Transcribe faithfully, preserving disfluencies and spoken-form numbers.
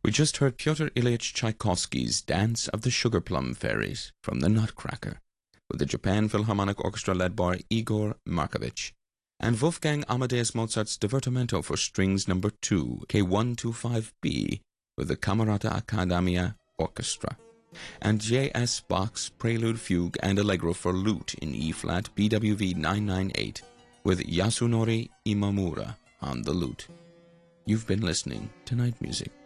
We just heard Pyotr Ilyich Tchaikovsky's Dance of the Sugar Plum Fairies from the Nutcracker, with the Japan Philharmonic Orchestra led by Igor Markovich, and Wolfgang Amadeus Mozart's Divertimento for Strings Number two, K one twenty-five B, with the Camerata Accademia Orchestra, and J S Bach's Prelude, Fugue, and Allegro for Lute in E-flat B W V nine ninety-eight, with Yasunori Imamura on the lute. You've been listening to Night Music.